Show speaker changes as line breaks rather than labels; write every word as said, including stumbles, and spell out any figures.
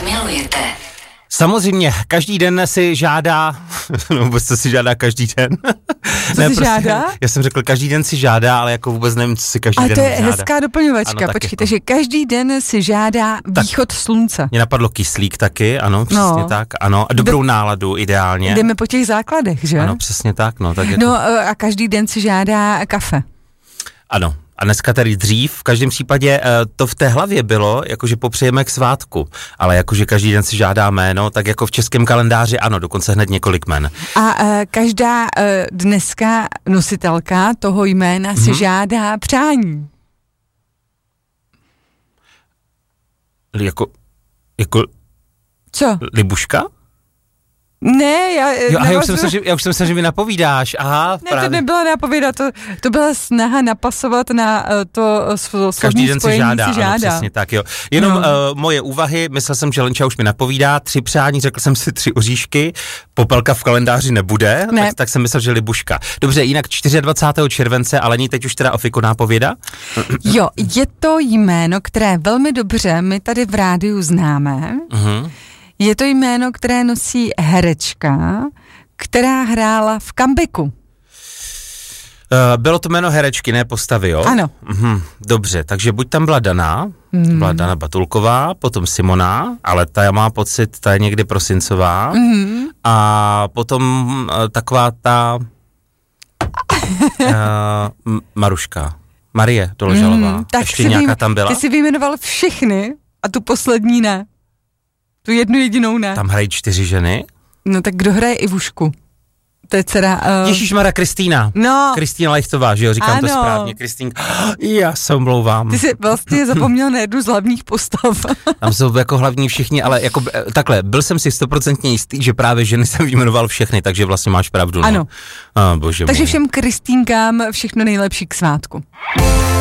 milujete.
Samozřejmě, každý den si žádá, no vůbec co si žádá každý den.
Co ne, si prostě, žádá?
Já jsem řekl, každý den si žádá, ale jako vůbec nevím, co si každý
a
den
žádá. A
žádá.
to je hezká doplňovačka,
ano,
počkej,
jako.
takže každý den si žádá východ tak, slunce.
Mě napadlo kyslík taky, ano, přesně no. tak, ano, a dobrou Jde, náladu ideálně.
Jdeme po těch základech, že?
Ano, přesně tak, no. Tak jako.
No a každý den si žádá kafe.
Ano. A dneska tady dřív, v každém případě to v té hlavě bylo, jakože popřejeme k svátku, ale jakože každý den si žádá jméno, tak jako v českém kalendáři ano, dokonce hned několik jmen.
A uh, každá uh, dneska nositelka toho jména si mm-hmm. žádá přání.
Jako, jako...
Co?
Libuška?
Ne, já...
Jo, a já už, jsem se, že, já už jsem se, že mi napovídáš, aha,
ne,
právě.
to nebyla napověda, to, to byla snaha napasovat na uh, to složní
každý den si žádá,
si žádá.
Ano, přesně tak, jo. Jenom no. uh, moje úvahy, myslel jsem, že Lenča už mi napovídá, tři přání, řekl jsem si tři oříšky, popelka v kalendáři nebude, ne. tak, tak jsem myslel, že libuška. Dobře, jinak dvacátého čtvrtého července, ale ní teď už teda Ofiko nápověda?
Jo, je to jméno, které velmi dobře my tady v rádiu známe. Uh-huh. Je to jméno, které nosí herečka, která hrála v comebacku. Uh,
bylo to jméno herečky, ne postavy, jo?
Ano.
Mhm, dobře, takže buď tam byla Dana, mm. byla Dana Batulková, potom Simona, ale ta má pocit, ta je někdy prosincová. Mm. A potom uh, taková ta uh, Maruška, Marie Doložalová. Mm, ještě nějaká vím, tam byla?
Ty jsi vyjmenoval všechny a tu poslední ne. Tu jednu jedinou ne.
Tam hrají čtyři ženy?
No tak kdo hraje Ivušku? To je dcera... Uh...
Ježišmarja, Kristýna.
No.
Kristýna Lejchtová, že jo, říkám
ano.
to správně. Kristýnka. Já se omlouvám.
Ty jsi vlastně zapomněl na jednu z hlavních postav.
Tam jsou jako hlavní všichni, ale jako takhle, byl jsem si stoprocentně jistý, že právě ženy jsem vyjmenoval všechny, takže vlastně máš pravdu.
Ano.
No. Oh, bože
takže
můj.
všem Kristýnkám všechno nejlepší k svátku.